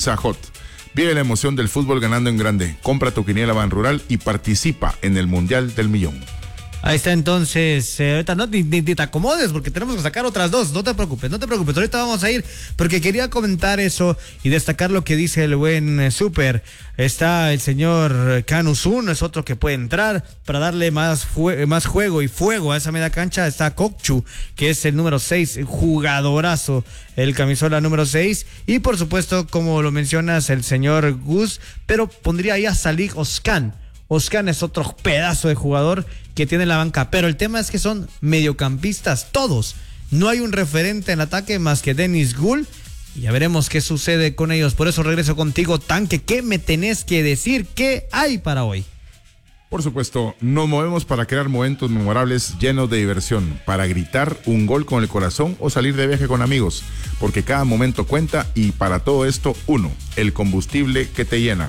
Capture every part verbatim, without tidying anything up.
Pizza Hut. Vive la emoción del fútbol ganando en grande. Compra tu quiniela Ban Rural y participa en el Mundial del Millón. Ahí está entonces, eh, ahorita no ni, ni, ni te acomodes porque tenemos que sacar otras dos, no te preocupes, no te preocupes, ahorita vamos a ir porque quería comentar eso y destacar lo que dice el buen eh, Super. Está el señor Canuzun, es otro que puede entrar para darle más, fue, más juego y fuego a esa media cancha. Está Kokchu, que es el número seis, jugadorazo, el camisola número seis, y por supuesto, como lo mencionas, el señor Gus, pero pondría ahí a Salih Ozcan. Ozcan es otro pedazo de jugador que tiene la banca, pero el tema es que son mediocampistas todos. No hay un referente en ataque más que Dennis Gould y ya veremos qué sucede con ellos. Por eso regreso contigo, Tanque. ¿Qué me tenés que decir? ¿Qué hay para hoy? Por supuesto, nos movemos para crear momentos memorables llenos de diversión, para gritar un gol con el corazón o salir de viaje con amigos, porque cada momento cuenta y para todo esto, uno, el combustible que te llena.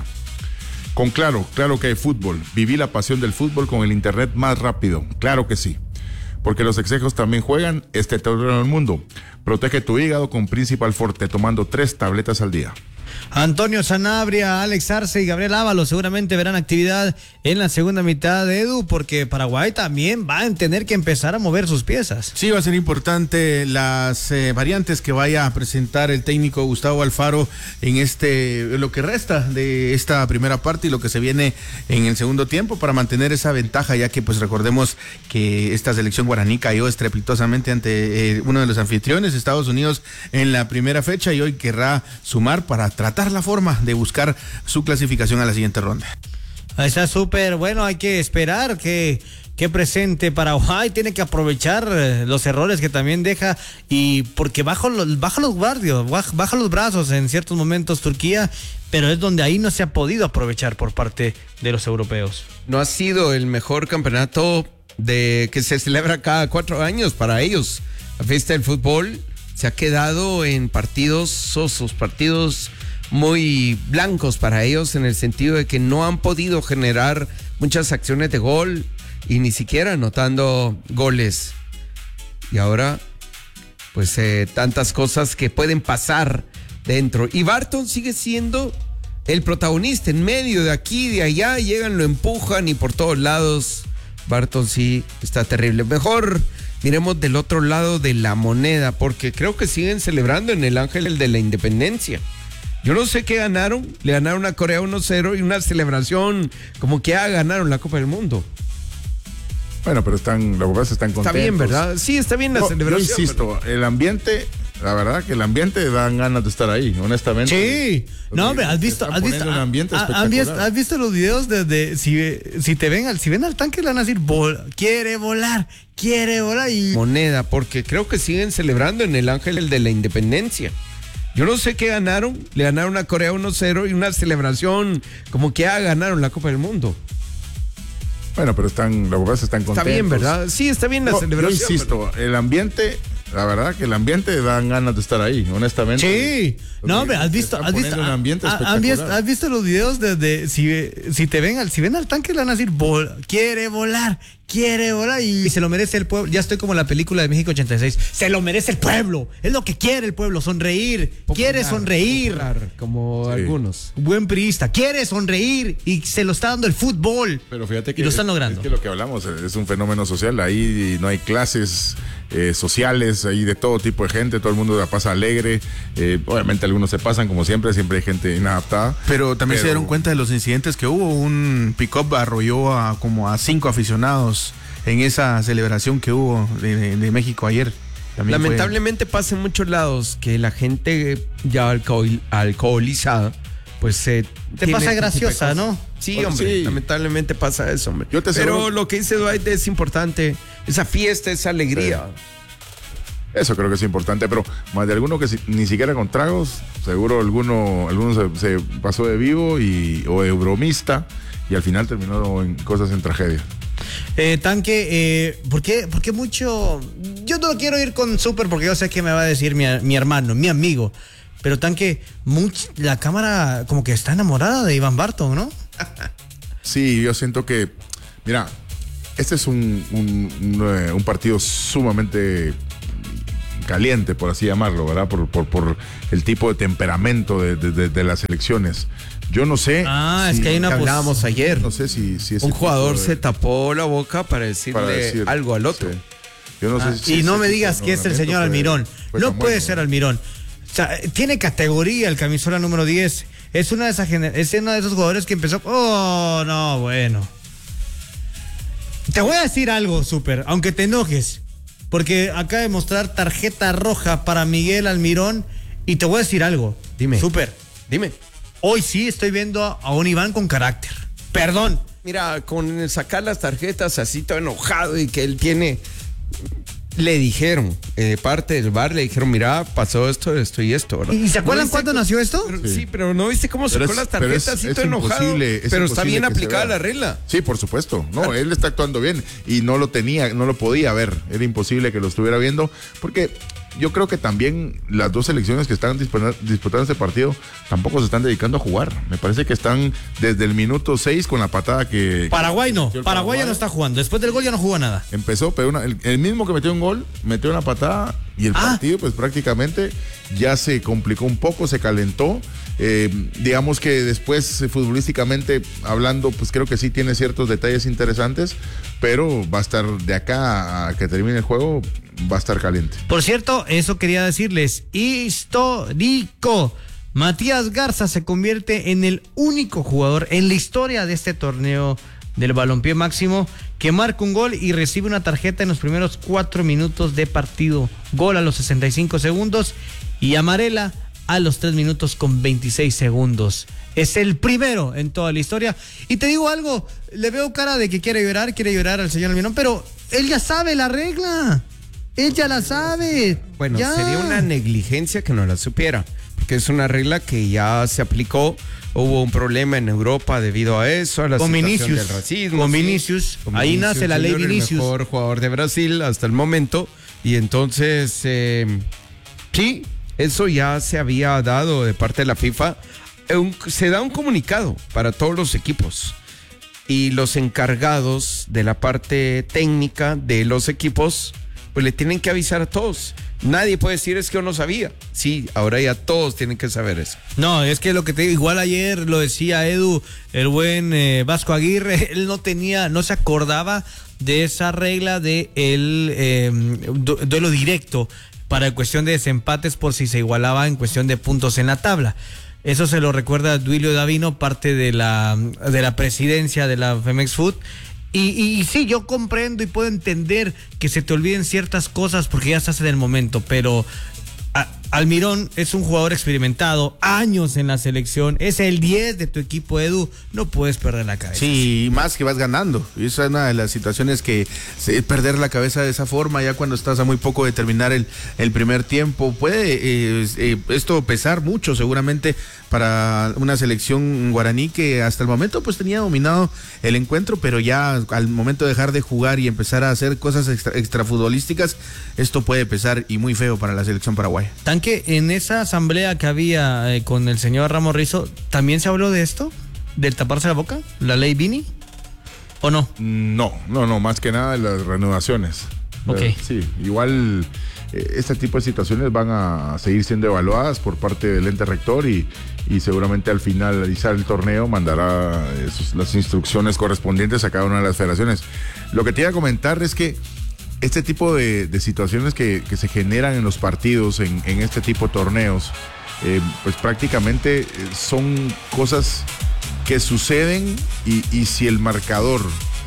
Con Claro, claro que hay fútbol. Viví la pasión del fútbol con el internet más rápido. Claro que sí. Porque los exejos también juegan este torneo del mundo. Protege tu hígado con Principal Forte tomando tres tabletas al día. Antonio Sanabria, Alex Arce y Gabriel Ábalos seguramente verán actividad en la segunda mitad de Edu, porque Paraguay también va a tener que empezar a mover sus piezas. Sí, va a ser importante las eh, variantes que vaya a presentar el técnico Gustavo Alfaro en este lo que resta de esta primera parte y lo que se viene en el segundo tiempo para mantener esa ventaja, ya que pues recordemos que esta selección guaraní cayó estrepitosamente ante eh, uno de los anfitriones, Estados Unidos, en la primera fecha, y hoy querrá sumar para tratar la forma de buscar su clasificación a la siguiente ronda. Ahí está súper, bueno, hay que esperar que, que presente Paraguay, tiene que aprovechar los errores que también deja, y porque baja los, baja los guardios, baja, baja los brazos en ciertos momentos Turquía, pero es donde ahí no se ha podido aprovechar por parte de los europeos. No ha sido el mejor campeonato de que se celebra cada cuatro años para ellos. La fiesta del fútbol se ha quedado en partidos sosos, partidos muy blancos para ellos, en el sentido de que no han podido generar muchas acciones de gol y ni siquiera anotando goles. Y ahora, pues eh, tantas cosas que pueden pasar dentro. Y Barton sigue siendo el protagonista en medio, de aquí, de allá, llegan, lo empujan y por todos lados. Barton sí está terrible. Mejor miremos del otro lado de la moneda, porque creo que siguen celebrando en el Ángel de la Independencia. Yo no sé qué ganaron, le ganaron a Corea uno cero y una celebración como que ya ganaron la Copa del Mundo. Bueno, pero están, los jugadores están contentos. Está bien, ¿verdad? Sí, está bien la no, celebración. Yo insisto, pero... el ambiente, la verdad que el ambiente dan ganas de estar ahí, honestamente. Sí, no, hombre, has visto, has visto, un ambiente a, a, visto, has visto los videos de, de si, si te ven al, si ven al Tanque le van a decir, Vol, quiere volar, quiere volar y moneda, porque creo que siguen celebrando en el Ángel de la Independencia. Yo no sé qué ganaron, le ganaron a Corea uno cero y una celebración como que ya ganaron la Copa del Mundo. Bueno, pero están, los jugadores están contentos. Está bien, ¿verdad? Sí, está bien la no, celebración. Yo insisto, pero... el ambiente, la verdad que el ambiente dan ganas de estar ahí, honestamente. Sí, no, hombre, has visto, has visto, un ambiente a, has visto, has visto los videos de, de si, si te ven al, si ven al Tanque le van a decir, Vol, quiere volar, quiere volar y se lo merece el pueblo. Ya estoy como la película de México ochenta y seis. Se lo merece el pueblo. Es lo que quiere el pueblo, sonreír. Popular, quiere sonreír. Popular, como sí. Algunos. Buen priista. Quiere sonreír y se lo está dando el fútbol. Pero fíjate que y lo están logrando. Es que lo que hablamos es un fenómeno social. Ahí no hay clases eh, sociales, ahí de todo tipo de gente. Todo el mundo la pasa alegre. Eh, obviamente algunos se pasan como siempre. Siempre hay gente inadaptada. Pero también pero... se dieron cuenta de los incidentes que hubo. Un pick-up arrolló a como a cinco aficionados en esa celebración que hubo de, de, de México ayer. También lamentablemente fue... pasa en muchos lados que la gente ya alcohol, alcoholizada pues eh, te pasa graciosa, ¿no? Sí, Porque hombre, sí. lamentablemente pasa eso, hombre. Yo te Pero seguro... lo que dice Dwight es importante, esa fiesta, esa alegría. Sí. Eso creo que es importante, pero más de alguno que si, ni siquiera con tragos, seguro alguno, alguno se, se pasó de vivo y, o de bromista y al final terminó en cosas en tragedia. Eh, Tanque, eh, ¿por qué, por qué mucho? Yo no quiero ir con Super porque yo sé que me va a decir mi, mi hermano, mi amigo. Pero Tanque, much, la cámara como que está enamorada de Iván Barton, ¿no? Sí, yo siento que, mira, este es un, un, un, un partido sumamente caliente, por así llamarlo, ¿verdad? Por, por, por el tipo de temperamento de, de, de, de las elecciones. Yo no sé. Ah, si es que hay una. Que hablábamos ayer. No sé si, si un jugador de, se tapó la boca para decirle para decir, algo al otro. Sí. Yo no Ah, sé si y no ese me tipo digas de que es el señor fue- Almirón. fue No tan puede bueno, ser ¿no? Almirón. O sea, tiene categoría el camisola número diez. Es una de esas gener- es uno de esos jugadores que empezó. Oh, no, bueno. Te voy a decir algo, súper, aunque te enojes. Porque acaba de mostrar tarjeta roja para Miguel Almirón. Y te voy a decir algo. Dime. Súper. Dime. Hoy sí estoy viendo a, a un Iván con carácter. Perdón. Mira, con sacar las tarjetas así todo enojado y que él tiene... Le dijeron, eh, parte del bar, le dijeron, mira, pasó esto, esto y esto, ¿verdad? ¿Y se acuerdan ¿No viste cuándo cómo- nació esto? pero- Sí. sí. pero ¿no viste cómo Pero sacó es- las pero tarjetas es- así es todo enojado? imposible, es Pero está imposible bien que se aplicada vea. la regla. Sí, por supuesto. No, él está actuando bien y no lo tenía, no lo podía ver. Era imposible que lo estuviera viendo porque yo creo que también las dos selecciones que están disputa- disputando este partido tampoco se están dedicando a jugar. Me parece que están desde el minuto seis con la patada que... Paraguay no. que- Paraguay ya no está jugando. Después del gol ya no jugó nada. Empezó, pero una- el, el mismo que metió un gol, metió una patada y el Ah. partido pues prácticamente ya se complicó un poco, se calentó. Eh, digamos que después eh, futbolísticamente hablando pues creo que sí tiene ciertos detalles interesantes, pero va a estar de acá a que termine el juego, va a estar caliente. Por cierto, eso quería decirles. Histórico. Matías Garza se convierte en el único jugador en la historia de este torneo del balompié máximo que marca un gol y recibe una tarjeta en los primeros cuatro minutos de partido. Gol a los sesenta y cinco segundos y amarela a los tres minutos con veintiséis segundos. Es el primero en toda la historia. Y te digo algo, le veo cara de que quiere llorar, quiere llorar al señor Almirón, pero él ya sabe la regla. Él ya la sabe. Bueno, Ya. sería una negligencia que no la supiera, porque es una regla que ya se aplicó. Hubo un problema en Europa debido a eso, a la Con situación Vinicius. del racismo. Con sí. Vinicius. Con Ahí nace la ley Junior, Vinicius. El mejor jugador de Brasil hasta el momento. Y entonces, eh, sí, eso ya se había dado de parte de la FIFA. Eh, un- se da un comunicado para todos los equipos. Y los encargados de la parte técnica de los equipos, pues le tienen que avisar a todos. Nadie puede decir es que yo no sabía. Sí, ahora ya todos tienen que saber eso. No, es que lo que te digo, igual ayer lo decía Edu, el buen eh, Vasco Aguirre, él no tenía, no se acordaba de esa regla de el eh, du- duelo directo para cuestión de desempates por si se igualaba en cuestión de puntos en la tabla. Eso se lo recuerda Duilio Davino, parte de la, de la presidencia de la Femex Food. Y, y, y sí, yo comprendo y puedo entender que se te olviden ciertas cosas porque ya estás en el momento, pero a- Almirón es un jugador experimentado, años en la selección, es el diez de tu equipo, Edu, no puedes perder la cabeza. Sí, más que vas ganando. Y esa es una de las situaciones que se- perder la cabeza de esa forma, ya cuando estás a muy poco de terminar el, el primer tiempo, puede eh, eh, esto pesar mucho seguramente para una selección guaraní que hasta el momento pues tenía dominado el encuentro, pero ya al momento de dejar de jugar y empezar a hacer cosas extra, extrafutbolísticas, esto puede pesar y muy feo para la selección paraguaya. Tanque, en esa asamblea que había eh, con el señor Ramos Rizo, ¿también se habló de esto? ¿Del taparse la boca? ¿La ley Vini? ¿O no? No, no, no, más que nada las reanudaciones. Ok. Eh, Sí, igual eh, este tipo de situaciones van a seguir siendo evaluadas por parte del ente rector y, y seguramente al finalizar el torneo mandará eh, sus- las instrucciones correspondientes a cada una de las federaciones. Lo que te iba a comentar es que este tipo de, de situaciones que, que se generan en los partidos, en, en este tipo de torneos, eh, pues prácticamente eh, son cosas que suceden y, y si el marcador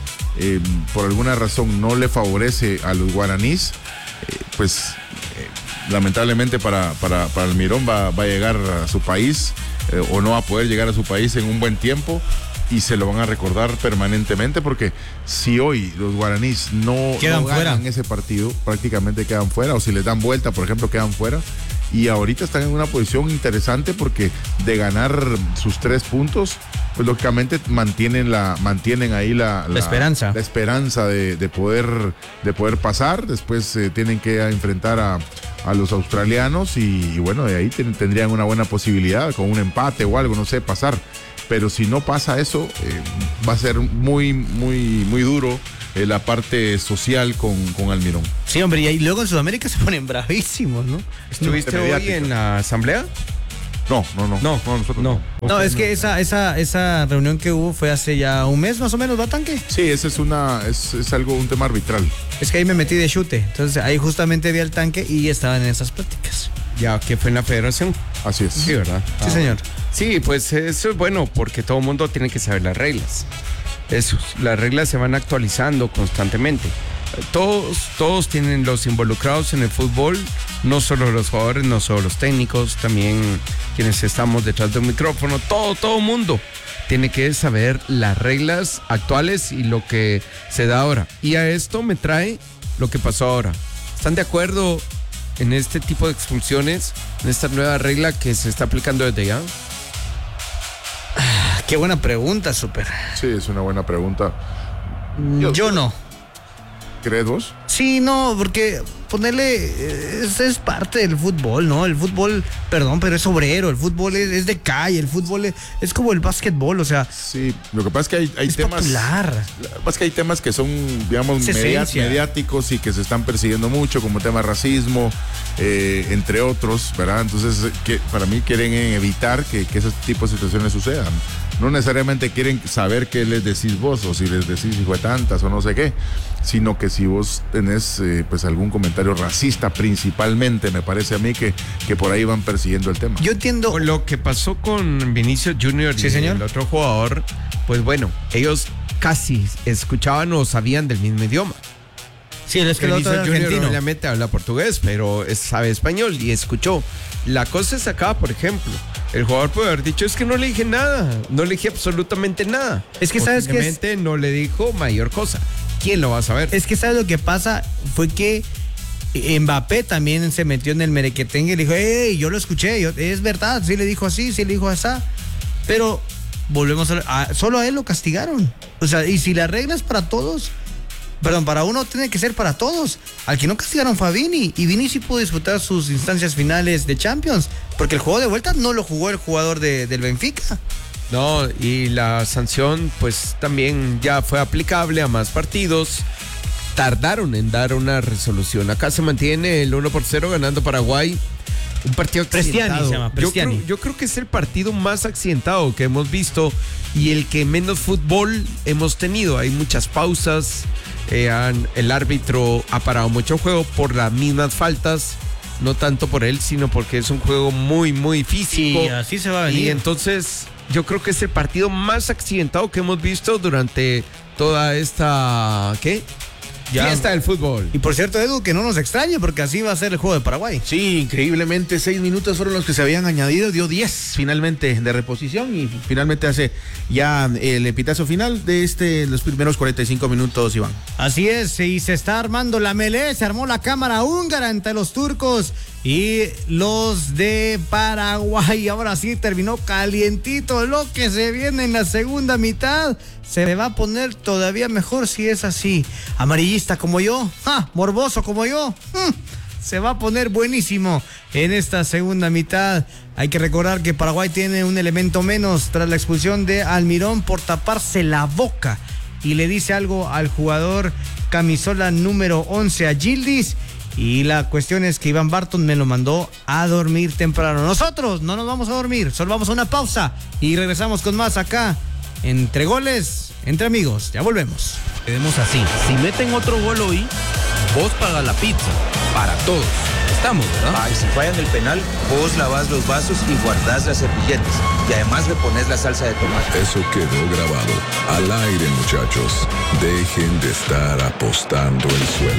eh, por alguna razón no le favorece a los guaraníes, eh, pues eh, lamentablemente para, para, para Almirón va, va a llegar a su país eh, o no va a poder llegar a su país en un buen tiempo y se lo van a recordar permanentemente porque si hoy los guaraníes no, Quedan no ganan fuera. ese partido, prácticamente quedan fuera o si les dan vuelta, por ejemplo, quedan fuera. Y ahorita están en una posición interesante porque de ganar sus tres puntos, pues lógicamente mantienen la, mantienen ahí la, La esperanza. La esperanza de, de poder, de poder pasar. Después eh, tienen que enfrentar a, a los australianos y, y bueno, de ahí ten- tendrían una buena posibilidad con un empate o algo, no sé, pasar. Pero si no pasa eso, eh, va a ser muy, muy, muy duro eh, la parte social con, con Almirón. Sí, hombre, y ahí luego en Sudamérica se ponen bravísimos, ¿no? ¿Estuviste No, hoy mediática. en la asamblea? No, no, no. No, nosotros no. No, es que esa, esa, esa reunión que hubo fue hace ya un mes más o menos, ¿va, Tanque? Sí, ese es una, es, es algo, un tema arbitral. Es que ahí me metí de chute, entonces ahí justamente vi al Tanque y estaban en esas pláticas. Ya que fue en la federación. Así es. Sí, ¿verdad? Sí, Ah, señor. Sí, pues eso es bueno porque todo el mundo tiene que saber las reglas. Eso, las reglas se van actualizando constantemente. Todos, todos tienen los involucrados en el fútbol, no solo los jugadores, no solo los técnicos, también quienes estamos detrás de un micrófono, todo, todo mundo tiene que saber las reglas actuales y lo que se da ahora. Y a esto me trae lo que pasó ahora. ¿Están de acuerdo en este tipo de expulsiones, en esta nueva regla que se está aplicando desde ya? Qué buena pregunta, súper. Sí, es una buena pregunta. Yo, Yo no. ¿Crees vos? Sí, no, porque ponerle, eh, es, es parte del fútbol, ¿no? El fútbol, perdón, pero es obrero, el fútbol es, es de calle, el fútbol es, es como el básquetbol, o sea, Sí, lo que pasa es que hay, hay es temas. popular. Lo que pasa es que hay temas que son, digamos, Es media- esencia. mediáticos y que se están persiguiendo mucho, como el tema de racismo, eh, entre otros, ¿verdad? Entonces, eh, que para mí quieren eh, evitar que, que ese tipo de situaciones sucedan. No necesariamente quieren saber qué les decís vos, o si les decís hijo de tantas, o no sé qué, sino que si vos tenés eh, pues algún comentario racista principalmente, me parece a mí que, que por ahí van persiguiendo el tema. Yo entiendo. O lo que pasó con Vinicius Junior Sí, y señor. el otro jugador, pues bueno, ellos casi escuchaban o sabían del mismo idioma. Sí, es que el otro Vinicius era Junior argentino. obviamente habla portugués, pero es- sabe español y escuchó. La cosa es acá, por ejemplo, el jugador puede haber dicho, es que no le dije nada, no le dije absolutamente nada. Es que sabes que es- Posiblemente no le dijo mayor cosa. ¿Quién lo va a saber? Es que sabes lo que pasa fue que Mbappé también se metió en el merequetengue y le dijo, hey, yo lo escuché, yo- es verdad, sí le dijo así, sí le dijo así, pero volvemos a, a- solo a él lo castigaron. O sea, y si la regla es para todos, perdón, para uno tiene que ser para todos. Al que no castigaron fue a Vini, y Vini sí pudo disputar sus instancias finales de Champions, porque el juego de vuelta no lo jugó el jugador de- del Benfica. No, y la sanción pues también ya fue aplicable a más partidos. Tardaron en dar una resolución. Acá se mantiene el uno por cero ganando Paraguay. Un partido Prestiani accidentado. se llama, Yo Prestiani. creo, yo creo que es el partido más accidentado que hemos visto y el que menos fútbol hemos tenido. Hay muchas pausas. eh, han- el árbitro ha parado mucho juego por las mismas faltas. No tanto por él, sino porque es un juego muy, muy físico. Y así se va a venir. Y entonces yo creo que es el partido más accidentado que hemos visto durante toda esta ¿qué? Ya. Fiesta del fútbol. Y por cierto, Edu, que no nos extrañe, porque así va a ser el juego de Paraguay. Sí, increíblemente seis minutos fueron los que se habían añadido, dio diez finalmente de reposición y finalmente hace ya el epitazo final de este los primeros cuarenta y cinco minutos, Iván. Así es, y se está armando la melee, se armó la cámara húngara entre los turcos y los de Paraguay. Ahora sí terminó calientito lo que se viene en la segunda mitad. Se va a poner todavía mejor si es así. Amarillista como yo, ¡ja! Morboso como yo, ¡mm! Se va a poner buenísimo en esta segunda mitad. Hay que recordar que Paraguay tiene un elemento menos tras la expulsión de Almirón por taparse la boca. Y le dice algo al jugador camisola número once, a Gildis. Y la cuestión es que Iván Barton me lo mandó a dormir temprano. Nosotros no nos vamos a dormir, solo vamos a una pausa y regresamos con más acá. Entre goles, entre amigos. Ya volvemos. Quedemos así. Si meten otro gol hoy, vos pagas la pizza. Para todos. Estamos, ¿verdad? Ah, y si fallan el penal, vos lavás los vasos y guardás las servilletas. Y además le pones la salsa de tomate. Eso quedó grabado. Al aire, muchachos. Dejen de estar apostando el suelo.